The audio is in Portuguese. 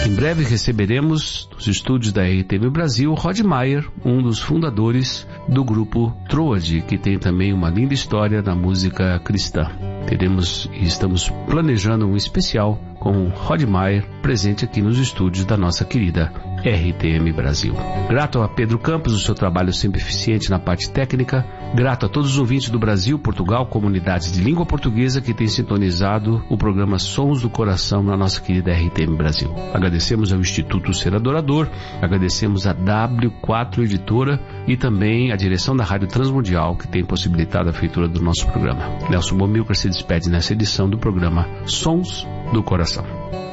Em breve receberemos nos estúdios da RTM Brasil Rod Mayer, um dos fundadores do grupo Troade, que tem também uma linda história na música cristã. Teremos e estamos planejando um especial com Rod Mayer presente aqui nos estúdios da nossa querida RTM Brasil. Grato a Pedro Campos, o seu trabalho sempre eficiente na parte técnica. Grato a todos os ouvintes do Brasil, Portugal, comunidades de língua portuguesa que têm sintonizado o programa Sons do Coração na nossa querida RTM Brasil. Agradecemos ao Instituto Ser Adorador, agradecemos a W4 Editora e também a direção da Rádio Transmundial que tem possibilitado a feitura do nosso programa. Nelson Bomilcar se despede nessa edição do programa Sons do Coração.